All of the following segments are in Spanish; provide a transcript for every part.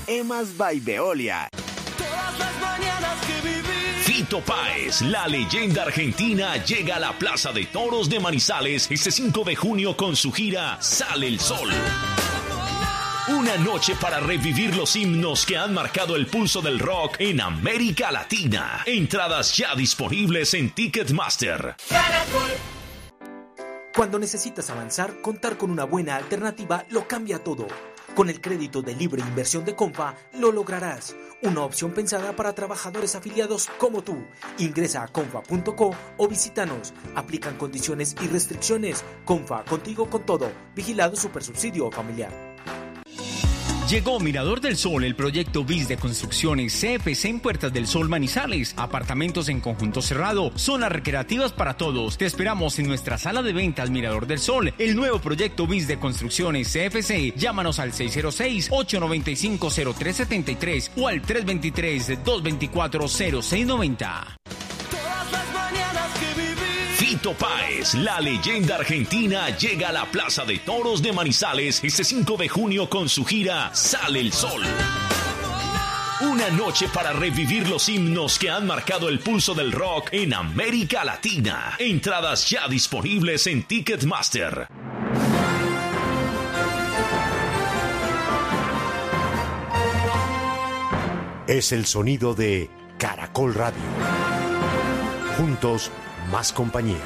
Emas by Veolia. Todas las mañanas que viví. Fito Páez, la leyenda argentina, llega a la Plaza de Toros de Manizales este 5 de junio con su gira Sale el Sol. Una noche para revivir los himnos que han marcado el pulso del rock en América Latina. Entradas ya disponibles en Ticketmaster. Cuando necesitas avanzar, contar con una buena alternativa lo cambia todo. Con el crédito de libre inversión de Comfa, lo lograrás. Una opción pensada para trabajadores afiliados como tú. Ingresa a comfa.co o visítanos. Aplican condiciones y restricciones. Comfa, contigo con todo. Vigilado Supersubsidio Familiar. Llegó Mirador del Sol, el proyecto BIS de construcciones CFC en Puertas del Sol Manizales. Apartamentos en conjunto cerrado, zonas recreativas para todos. Te esperamos en nuestra sala de ventas Mirador del Sol, el nuevo proyecto BIS de construcciones CFC. Llámanos al 606-895-0373 o al 323-224-0690. Fito Páez, la leyenda argentina, llega a la Plaza de Toros de Manizales este 5 de junio con su gira Sale el Sol. Una noche para revivir los himnos que han marcado el pulso del rock en América Latina. Entradas ya disponibles en Ticketmaster. Es el sonido de Caracol Radio. Juntos, más compañía.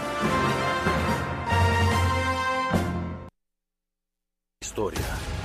Historia.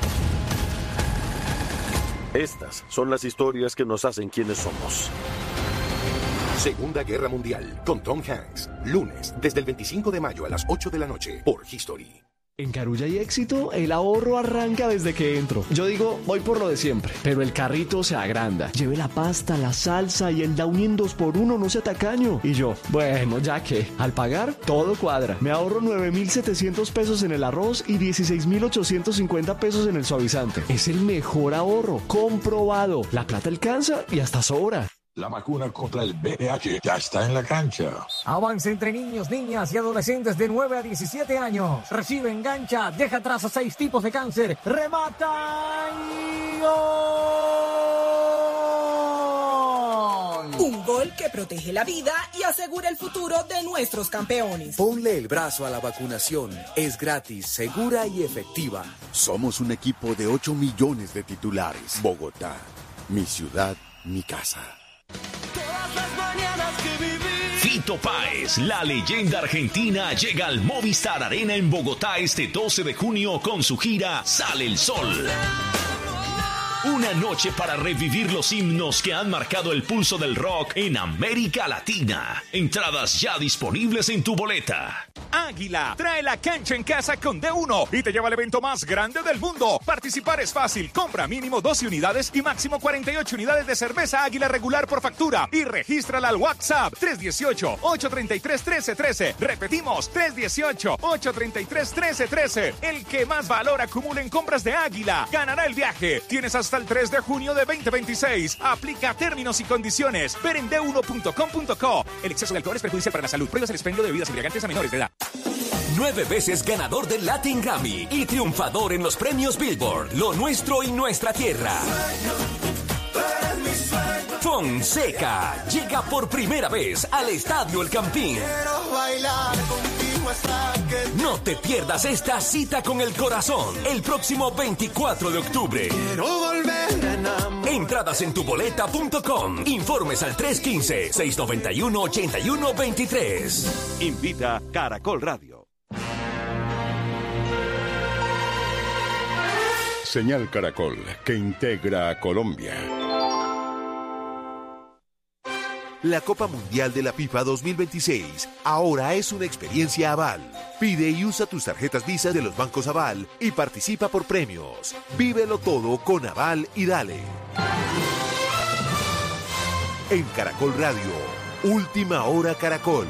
Estas son las historias que nos hacen quienes somos. Segunda Guerra Mundial, con Tom Hanks. Lunes, desde el 25 de mayo a las 8 de la noche, por History. En Carulla y Éxito, el ahorro arranca desde que entro. Yo digo, voy por lo de siempre, pero el carrito se agranda. Lleve la pasta, la salsa y el Downy en 2x1, no sea tacaño. Y yo, bueno, ya que, al pagar, todo cuadra. Me ahorro 9.700 pesos en el arroz y 16.850 pesos en el suavizante. Es el mejor ahorro, comprobado. La plata alcanza y hasta sobra. La vacuna contra el VIH ya está en la cancha. Avance entre niños, niñas y adolescentes de 9 a 17 años. Recibe, engancha, deja atrás a 6 tipos de cáncer. ¡Remata y gol! Un gol que protege la vida y asegura el futuro de nuestros campeones. Ponle el brazo a la vacunación. Es gratis, segura y efectiva. Somos un equipo de 8 millones de titulares. Bogotá, mi ciudad, mi casa. Fito Páez, la leyenda argentina, llega al Movistar Arena en Bogotá este 12 de junio con su gira Sale el Sol. Una noche para revivir los himnos que han marcado el pulso del rock en América Latina. Entradas ya disponibles en tu boleta. Águila trae la cancha en casa con D1 y te lleva al evento más grande del mundo. Participar es fácil. Compra mínimo 12 unidades y máximo 48 unidades de cerveza Águila regular por factura y regístrala al WhatsApp 318-833-1313. Repetimos, 318-833-1313. El que más valor acumule en compras de Águila ganará el viaje. Tienes hasta el 3 de junio de 2026. Aplica términos y condiciones. Ver en d1.com.co. El exceso de alcohol es perjudicial para la salud. Prohíbas el expendio de bebidas embriagantes a menores de edad. 9 veces ganador del Latin Grammy y triunfador en los premios Billboard, Lo Nuestro y Nuestra Tierra. Fonseca llega por primera vez al Estadio El Campín. No te pierdas esta cita con el corazón el próximo 24 de octubre. Entradas en tuboleta.com. Informes al 315-691-8123. Invita Caracol Radio. Señal Caracol, que integra a Colombia. La Copa Mundial de la FIFA 2026 ahora es una experiencia Aval. Pide y usa tus tarjetas Visa de los bancos Aval y participa por premios. Vívelo todo con Aval y dale. En Caracol Radio, Última Hora Caracol.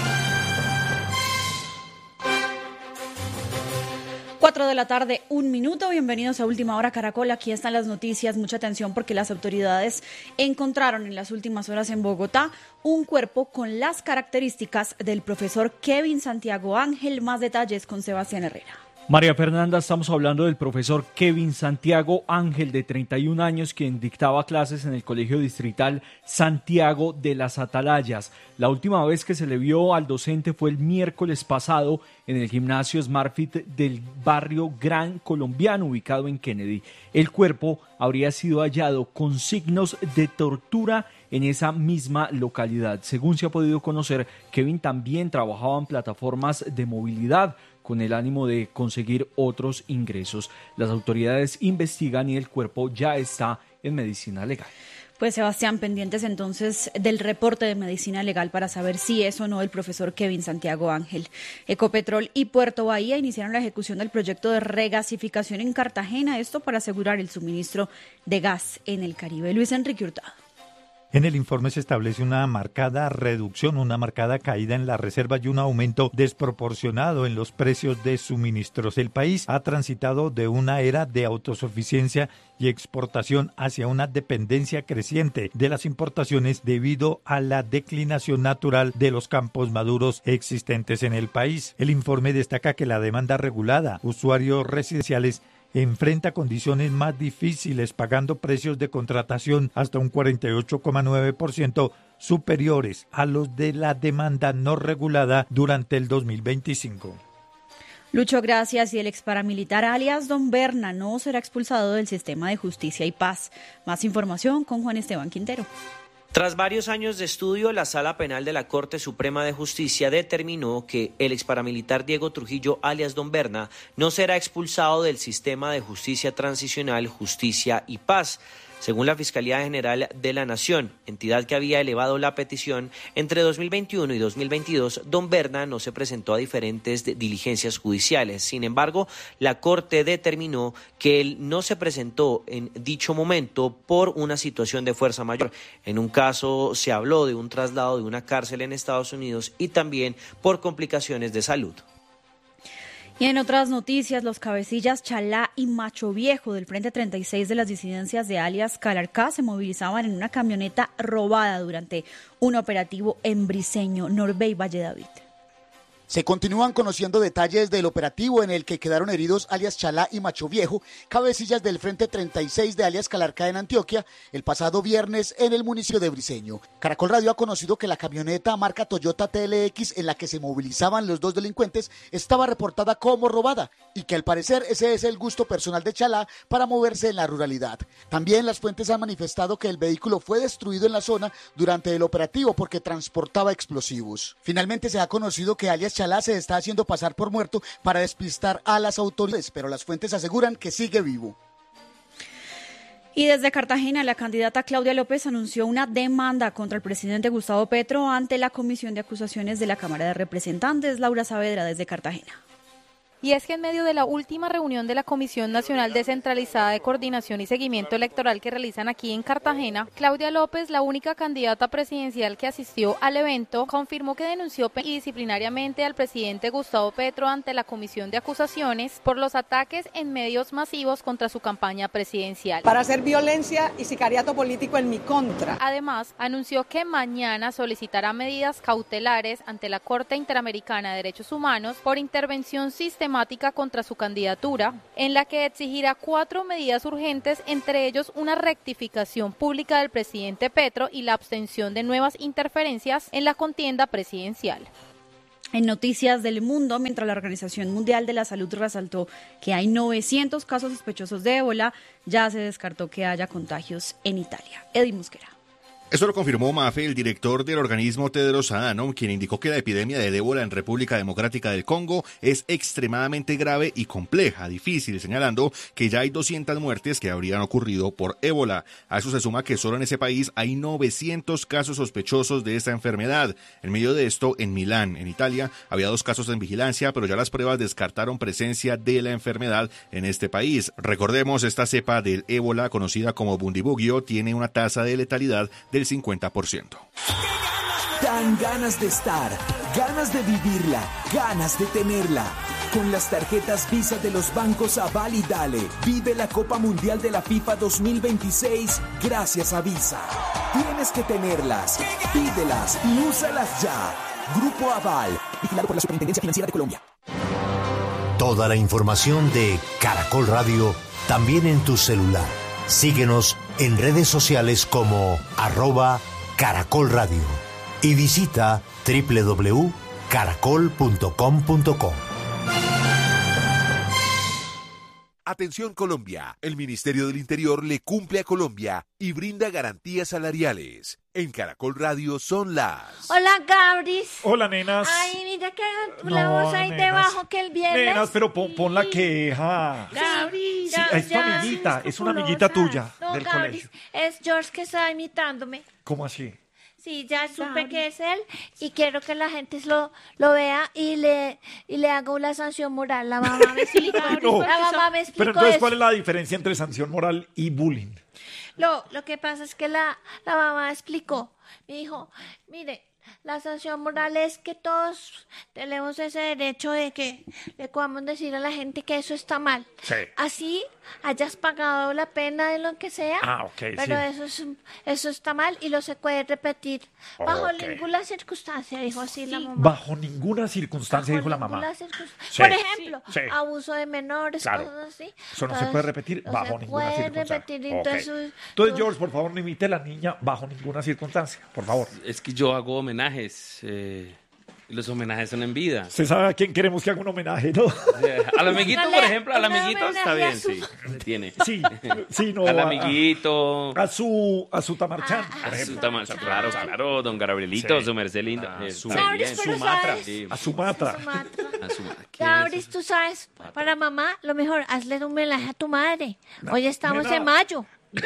4 de la tarde, 1 minuto. Bienvenidos a Última Hora Caracol. Aquí están las noticias. Mucha atención porque las autoridades encontraron en las últimas horas en Bogotá un cuerpo con las características del profesor Kevin Santiago Ángel. Más detalles con Sebastián Herrera. María Fernanda, estamos hablando del profesor Kevin Santiago Ángel, de 31 años, quien dictaba clases en el Colegio Distrital Santiago de las Atalayas. La última vez que se le vio al docente fue el miércoles pasado en el gimnasio SmartFit del barrio Gran Colombiano, ubicado en Kennedy. El cuerpo habría sido hallado con signos de tortura en esa misma localidad. Según se ha podido conocer, Kevin también trabajaba en plataformas de movilidad con el ánimo de conseguir otros ingresos. Las autoridades investigan y el cuerpo ya está en medicina legal. Pues Sebastián, pendientes entonces del reporte de medicina legal para saber si es o no el profesor Kevin Santiago Ángel. Ecopetrol y Puerto Bahía iniciaron la ejecución del proyecto de regasificación en Cartagena, esto para asegurar el suministro de gas en el Caribe. Luis Enrique Hurtado. En el informe se establece una marcada reducción, una marcada caída en la reserva y un aumento desproporcionado en los precios de suministros. El país ha transitado de una era de autosuficiencia y exportación hacia una dependencia creciente de las importaciones debido a la declinación natural de los campos maduros existentes en el país. El informe destaca que la demanda regulada, usuarios residenciales, enfrenta condiciones más difíciles, pagando precios de contratación hasta un 48,9% superiores a los de la demanda no regulada durante el 2025. Lucho, gracias. Y el exparamilitar alias Don Berna no será expulsado del sistema de justicia y paz. Más información con Juan Esteban Quintero. Tras varios años de estudio, la Sala Penal de la Corte Suprema de Justicia determinó que el exparamilitar Diego Trujillo, alias Don Berna, no será expulsado del sistema de justicia transicional, justicia y paz. Según la Fiscalía General de la Nación, entidad que había elevado la petición, entre 2021 y 2022, Don Berna no se presentó a diferentes diligencias judiciales. Sin embargo, la Corte determinó que él no se presentó en dicho momento por una situación de fuerza mayor. En un caso se habló de un traslado de una cárcel en Estados Unidos y también por complicaciones de salud. Y en otras noticias, los cabecillas Chalá y Macho Viejo del Frente 36 de las disidencias de alias Calarcá se movilizaban en una camioneta robada durante un operativo en Briceño, Norbey, Valle David. Se continúan conociendo detalles del operativo en el que quedaron heridos alias Chalá y Macho Viejo, cabecillas del Frente 36 de alias Calarcá en Antioquia, el pasado viernes en el municipio de Briceño. Caracol Radio ha conocido que la camioneta marca Toyota TLX en la que se movilizaban los dos delincuentes estaba reportada como robada y que al parecer ese es el gusto personal de Chalá para moverse en la ruralidad. También las fuentes han manifestado que el vehículo fue destruido en la zona durante el operativo porque transportaba explosivos. Finalmente se ha conocido que alias Chalá se está haciendo pasar por muerto para despistar a las autoridades, pero las fuentes aseguran que sigue vivo. Y desde Cartagena, la candidata Claudia López anunció una demanda contra el presidente Gustavo Petro ante la Comisión de Acusaciones de la Cámara de Representantes. Laura Saavedra, desde Cartagena. Y es que en medio de la última reunión de la Comisión Nacional Descentralizada de Coordinación y Seguimiento Electoral que realizan aquí en Cartagena, Claudia López, la única candidata presidencial que asistió al evento, confirmó que denunció disciplinariamente al presidente Gustavo Petro ante la Comisión de Acusaciones por los ataques en medios masivos contra su campaña presidencial. Para hacer violencia y sicariato político en mi contra. Además, anunció que mañana solicitará medidas cautelares ante la Corte Interamericana de Derechos Humanos por intervención sistemática contra su candidatura, en la que exigirá 4 medidas urgentes, entre ellos una rectificación pública del presidente Petro y la abstención de nuevas interferencias en la contienda presidencial. En Noticias del Mundo, mientras la Organización Mundial de la Salud resaltó que hay 900 casos sospechosos de ébola, ya se descartó que haya contagios en Italia. Eddie Mosquera. Esto lo confirmó Mafe, el director del organismo Tedros Adhanom, quien indicó que la epidemia de ébola en República Democrática del Congo es extremadamente grave y compleja, difícil, señalando que ya hay 200 muertes que habrían ocurrido por ébola. A eso se suma que solo en ese país hay 900 casos sospechosos de esta enfermedad. En medio de esto, en Milán, en Italia, había 2 casos en vigilancia, pero ya las pruebas descartaron presencia de la enfermedad en este país. Recordemos, esta cepa del ébola, conocida como Bundibugyo, tiene una tasa de letalidad del 50%. Dan ganas de estar, ganas de vivirla, ganas de tenerla. Con las tarjetas Visa de los bancos Aval y Dale, vive la Copa Mundial de la FIFA 2026 gracias a Visa. Tienes que tenerlas, pídelas y úsalas ya. Grupo Aval, vigilado por la Superintendencia Financiera de Colombia. Toda la información de Caracol Radio también en tu celular. Síguenos en redes sociales como @Caracol Radio y visita www.caracol.com.co. Atención Colombia, el Ministerio del Interior le cumple a Colombia y brinda garantías salariales. En Caracol Radio son las... Hola, Gabris. Hola, nenas. Ay, mira que la voz ahí debajo que el viernes. Nenas, pero pon la queja. Gabris. Sí, es tu amiguita, es una amiguita tuya del Gabris, colegio. es George que está imitándome. ¿Cómo así? Sí, ya supe que es él y quiero que la gente lo vea y le haga una sanción moral. La mamá me explicó. No, la mamá me explicó pero entonces, eso. ¿cuál es la diferencia entre sanción moral y bullying? Lo que pasa es que la mamá explicó. Me dijo, mire, la sanción moral es que todos tenemos ese derecho de que le podamos decir a la gente que eso está mal. Sí. Así hayas pagado la pena de lo que sea. Pero sí. eso está mal y lo se puede repetir bajo Ok. ninguna circunstancia, dijo así la mamá. Bajo ninguna circunstancia, dijo la mamá. Sí, Por ejemplo, sí. abuso de menores, Claro. cosas así. Eso no se puede repetir no bajo se ninguna puede circunstancia. repetir, Ok. entonces, George, por favor, no imite a la niña bajo ninguna circunstancia, por favor. Es que yo hago homenajes. Y los homenajes son en vida. Usted sabe a quién queremos que haga un homenaje, ¿no? Al amiguito, por ejemplo, al amiguito está bien, sí. Se tiene. Sí, no. Al amiguito. A su Tamarchán, por A ejemplo. su Tamarchán, claro, don Gabrielito, Sí. su merced linda. Gabris, pero Sumatra. sabes- A Sumatra. Gabris, tú sabes, para mamá, lo mejor, hazle un homenaje a tu madre. Hoy estamos nena. en mayo.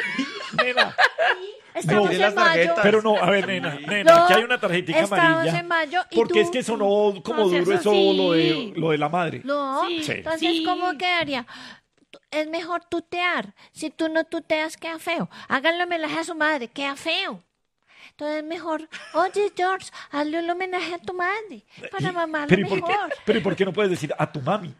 Nena. Estamos en mayo. Pero no, a ver, nena, No, aquí hay una tarjetita estamos amarilla. en mayo y Porque tú- es que sonó como No seas duro eso, así. lo de la madre. No, Sí. entonces, ¿cómo quedaría? Es mejor tutear. Si tú no tuteas, queda feo. Háganle homenaje a su madre, queda feo. Entonces es mejor, oye, George, hazle un homenaje a tu madre. Para mamá Pero lo ¿y por qué? mejor. Pero ¿y por qué no puedes decir a tu mami?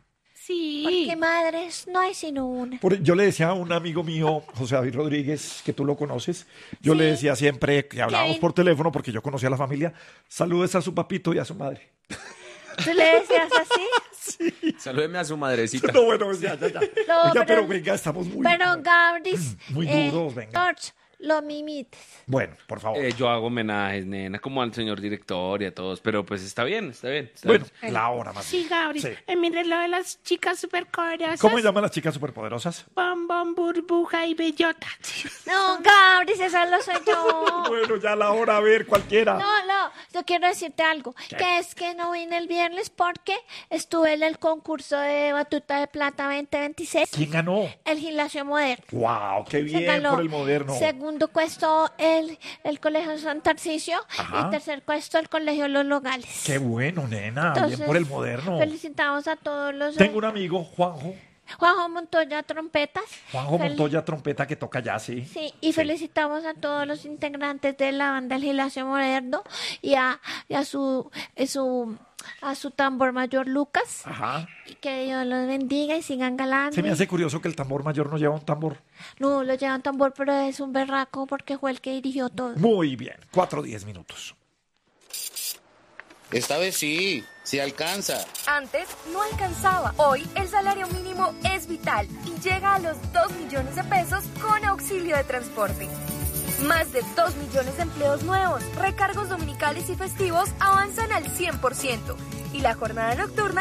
Sí. Porque madres no hay sino una. Yo le decía a un amigo mío, José David Rodríguez, que tú lo conoces, yo le decía siempre que hablábamos Kevin. por teléfono, porque yo conocía a la familia, saludes a su papito y a su madre. ¿Tú le decías así? Salúdeme a su madrecita. No, bueno, ya. No, Oiga, pero pero- venga, estamos muy... Pero Gabris, Muy duros, venga. George, lo mimites. Bueno, por favor. Yo hago homenajes, nena, como al señor director y a todos, pero pues está bien, está bien. Bueno, la hora más Sí, Gabris. Sí. Mire lo de las chicas superpoderosas. ¿Cómo se llaman las chicas superpoderosas? Bombón, burbuja y bellota. No, Gabris, esa lo soy yo. Bueno, ya la hora, a ver, cualquiera. No, yo quiero decirte algo, que es que no vine el viernes porque estuve en el concurso de Batuta de Plata 2026. ¿Quién ganó? El Gimnasio Moderno. ¡Wow! ¡Qué Se bien ganó. por el moderno! Segundo puesto el Colegio San Tarcisio Ajá. y tercer puesto el Colegio Los Logales. ¡Qué bueno, nena! Entonces, bien por el moderno. Felicitamos a todos los... Tengo un amigo, Juanjo Montoya, trompetas. Juanjo Fel- Montoya, trompeta, que toca ya, sí. Sí, y felicitamos a todos los integrantes de la banda El Gimnasio Moderno y a su tambor mayor Lucas. Ajá. Y que Dios los bendiga y sigan galando. Se me hace curioso que el tambor mayor no lleva un tambor. No, lo llevan tambor, pero es un berraco porque fue el que dirigió todo. Muy bien, 4:10 minutos. Esta vez sí alcanza. Antes no alcanzaba. Hoy el salario mínimo es vital y llega a los 2 millones de pesos con auxilio de transporte. Más de 2 millones de empleos nuevos, recargos dominicales y festivos avanzan al 100% y la jornada nocturna